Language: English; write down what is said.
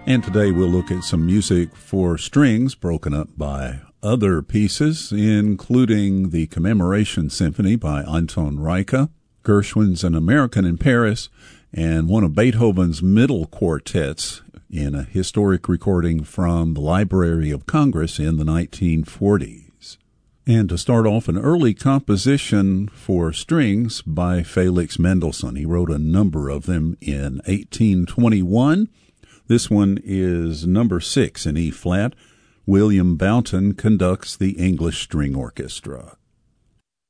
And today we'll look at some music for strings broken up by other pieces, including the Commemoration Symphony by Anton Reicha, Gershwin's An American in Paris, and one of Beethoven's middle quartets in a historic recording from the Library of Congress in the 1940s. And to start off, an early composition for strings by Felix Mendelssohn. He wrote a number of them in 1821. This one is number 6 in E-flat. William Boughton conducts the English String Orchestra.